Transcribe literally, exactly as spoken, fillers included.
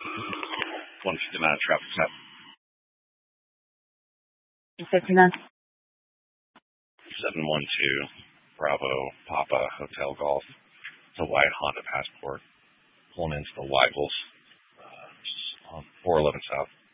one fifty-nine traffic stop. fifty-nine. seven one two Bravo Papa Hotel Golf. It's a white Honda Passport. Pulling into the Weigels uh, on four eleven South.